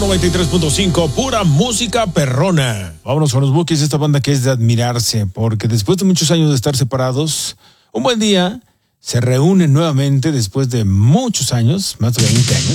93.5, pura música perrona. Vámonos con los Bukis, esta banda que es de admirarse, porque después de muchos años de estar separados, un buen día se reúnen nuevamente después de muchos años, más de 20 años.